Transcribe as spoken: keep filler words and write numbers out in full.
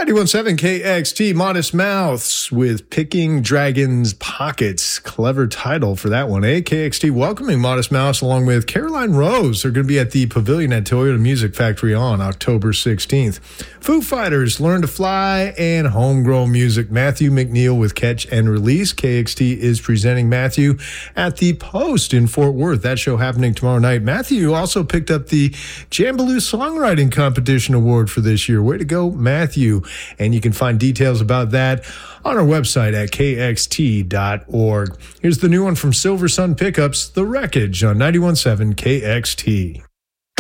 ninety-one point seven K X T, Modest Mouths with Picking Dragons Pockets. Clever title for that one, eh? K X T welcoming Modest Mouse along with Caroline Rose. They're going to be at the Pavilion at Toyota Music Factory on October sixteenth. Foo Fighters, Learn to Fly, and Homegrown Music. Matthew McNeil with Catch and Release. K X T is presenting Matthew at the Post in Fort Worth. That show happening tomorrow night. Matthew also picked up the Jambaloo Songwriting Competition Award for this year. Way to go, Matthew. And you can find details about that on our website at K X T dot org. Here's the new one from Silver Sun Pickups, The Wreckage on ninety-one point seven K X T.